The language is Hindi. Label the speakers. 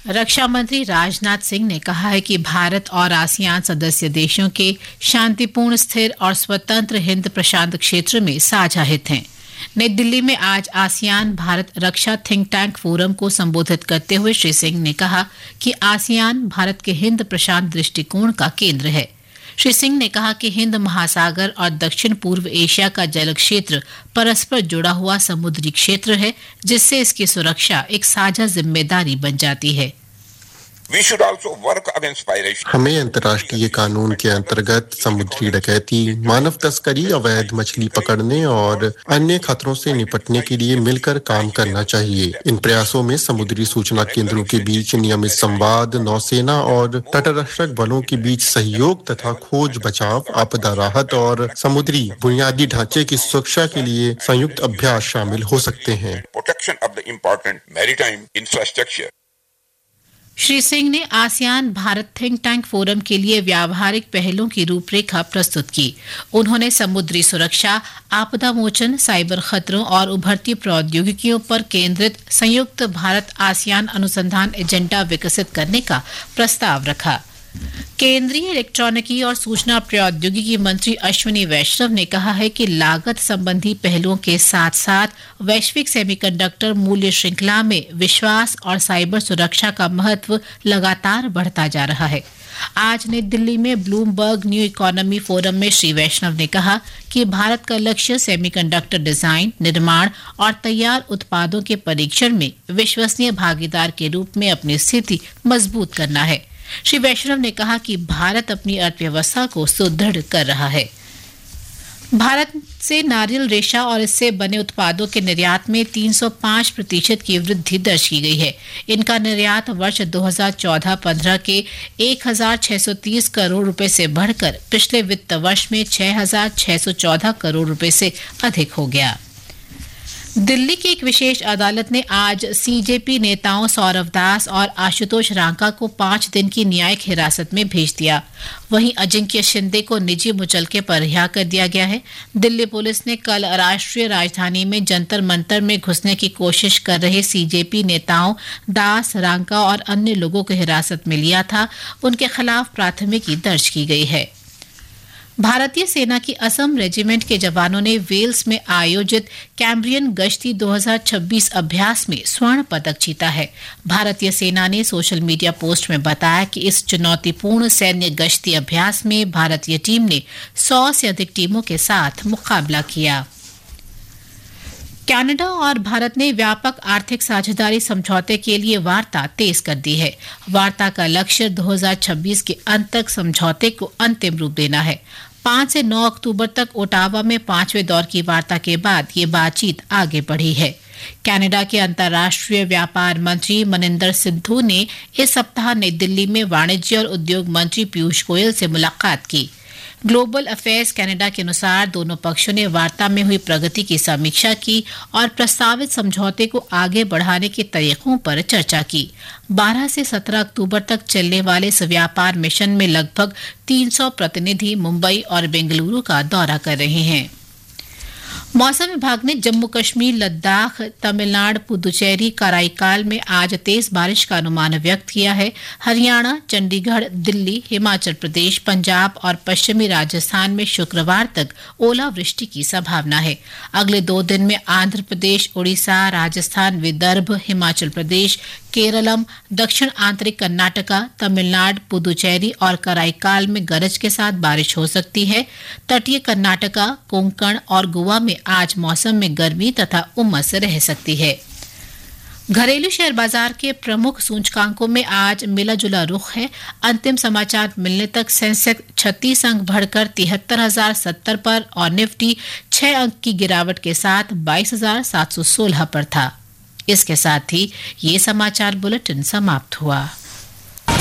Speaker 1: रक्षा मंत्री राजनाथ सिंह ने कहा है कि भारत और आसियान सदस्य देशों के शांतिपूर्ण, स्थिर और स्वतंत्र हिंद प्रशांत क्षेत्र में साझा हित हैं। नई दिल्ली में आज आसियान भारत रक्षा थिंक टैंक फोरम को संबोधित करते हुए श्री सिंह ने कहा कि आसियान भारत के हिंद प्रशांत दृष्टिकोण का केंद्र है। श्री सिंह ने कहा कि हिंद महासागर और दक्षिण पूर्व एशिया का जल क्षेत्र परस्पर जुड़ा हुआ समुद्री क्षेत्र है, जिससे इसकी सुरक्षा एक साझा जिम्मेदारी बन जाती है।
Speaker 2: हमें अंतर्राष्ट्रीय कानून के अंतर्गत समुद्री डकैती, मानव तस्करी, अवैध मछली पकड़ने और अन्य खतरों से निपटने के लिए मिलकर काम करना चाहिए। इन प्रयासों में समुद्री सूचना केंद्रों के बीच नियमित संवाद, नौसेना और तटरक्षक बलों के बीच सहयोग तथा खोज बचाव, आपदा राहत और समुद्री बुनियादी ढांचे की सुरक्षा के लिए संयुक्त अभ्यास शामिल हो सकते हैं।
Speaker 1: श्री सिंह ने ASEAN Bharat think tank forum के लिए व्यावहारिक पहलों की रूपरेखा प्रस्तुत की। उन्होंने समुद्री सुरक्षा, आपदा मोचन, साइबर खतरों और उभरती प्रौद्योगिकियों पर केंद्रित संयुक्त भारत आसियान अनुसंधान एजेंडा विकसित करने का प्रस्ताव रखा। केंद्रीय इलेक्ट्रॉनिकी और सूचना प्रौद्योगिकी मंत्री अश्विनी वैष्णव ने कहा है कि लागत संबंधी पहलुओं के साथ साथ वैश्विक सेमीकंडक्टर मूल्य श्रृंखला में विश्वास और साइबर सुरक्षा का महत्व लगातार बढ़ता जा रहा है। आज नई दिल्ली में ब्लूमबर्ग न्यू इकोनॉमी फोरम में श्री वैष्णव ने कहा कि भारत का लक्ष्य सेमीकंडक्टर डिजाइन, निर्माण और तैयार उत्पादों के परीक्षण में विश्वसनीय भागीदार के रूप में अपनी स्थिति मजबूत करना है। श्री वैष्णव ने कहा कि भारत अपनी अर्थव्यवस्था को सुदृढ़ कर रहा है। भारत से नारियल रेशा और इससे बने उत्पादों के निर्यात में 305% की वृद्धि दर्ज की गई है। इनका निर्यात वर्ष 2014-15 के 1,630 करोड़ रुपए से बढ़कर पिछले वित्त वर्ष में 6,614 करोड़ रुपए से अधिक हो गया। दिल्ली की एक विशेष अदालत ने आज सीजेपी नेताओं सौरव दास और आशुतोष रांका को 5 दिन की न्यायिक हिरासत में भेज दिया। वहीं अजिंक्य शिंदे को निजी मुचलके पर रिहा कर दिया गया है। दिल्ली पुलिस ने कल राष्ट्रीय राजधानी में जंतर मंतर में घुसने की कोशिश कर रहे सीजेपी नेताओं दास, रांका और अन्य लोगों को हिरासत में लिया था। उनके खिलाफ प्राथमिकी दर्ज की गई है। भारतीय सेना की असम रेजिमेंट के जवानों ने वेल्स में आयोजित कैम्ब्रियन गश्ती 2026 अभ्यास में स्वर्ण पदक जीता है। भारतीय सेना ने सोशल मीडिया पोस्ट में बताया कि इस चुनौतीपूर्ण सैन्य गश्ती अभ्यास में भारतीय टीम ने 100 से अधिक टीमों के साथ मुकाबला किया। कनाडा और भारत ने व्यापक आर्थिक साझेदारी समझौते के लिए वार्ता तेज कर दी है। वार्ता का लक्ष्य 2026 के अंत तक समझौते को अंतिम रूप देना है। 5 से 9 अक्टूबर तक ओटावा में 5वें दौर की वार्ता के बाद ये बातचीत आगे बढ़ी है। कनाडा के अंतर्राष्ट्रीय व्यापार मंत्री मनिंदर सिद्धू ने इस सप्ताह नई दिल्ली में वाणिज्य और उद्योग मंत्री पीयूष गोयल से मुलाकात की। ग्लोबल अफेयर्स कनाडा के अनुसार दोनों पक्षों ने वार्ता में हुई प्रगति की समीक्षा की और प्रस्तावित समझौते को आगे बढ़ाने के तरीकों पर चर्चा की। 12 से 17 अक्टूबर तक चलने वाले इस व्यापार मिशन में लगभग 300 प्रतिनिधि मुंबई और बेंगलुरु का दौरा कर रहे हैं। मौसम विभाग ने जम्मू कश्मीर, लद्दाख, तमिलनाडु, पुदुचेरी, कराईकाल में आज तेज बारिश का अनुमान व्यक्त किया है। हरियाणा, चंडीगढ़, दिल्ली, हिमाचल प्रदेश, पंजाब और पश्चिमी राजस्थान में शुक्रवार तक ओलावृष्टि की संभावना है। अगले 2 दिन में आंध्र प्रदेश, उड़ीसा, राजस्थान, विदर्भ, हिमाचल प्रदेश, केरलम, दक्षिण आंतरिक कर्नाटका, तमिलनाडु, पुदुचेरी और कराईकाल में गरज के साथ बारिश हो सकती है। तटीय कर्नाटका, कोंकण और गोवा में आज मौसम में गर्मी तथा उमस रह सकती है। घरेलू शेयर बाजार के प्रमुख सूचकांकों में आज मिला जुला रुख है। अंतिम समाचार मिलने तक सेंसेक्स 36 अंक बढ़कर 73,070 पर और निफ्टी 6 अंक की गिरावट के साथ 22,716 पर था। इसके साथ ही ये समाचार बुलेटिन समाप्त हुआ।